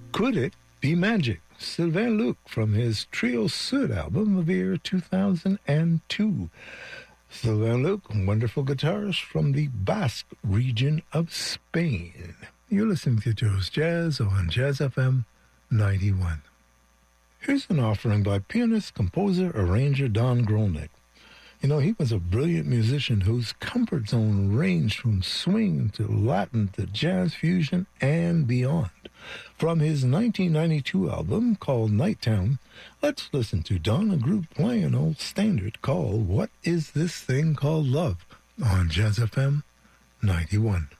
Could It Be Magic? Sylvain Luc from his Trio Sud album of the year 2002. Sylvain Luc, wonderful guitarist from the Basque region of Spain. You're listening to Joe's Jazz on Jazz FM 91. Here's an offering by pianist, composer, arranger Don Grolnick. You know, he was a brilliant musician whose comfort zone ranged from swing to Latin to jazz fusion and beyond. From his 1992 album called Nighttown, let's listen to Don and Group play an old standard called What Is This Thing Called Love on Jazz FM 91.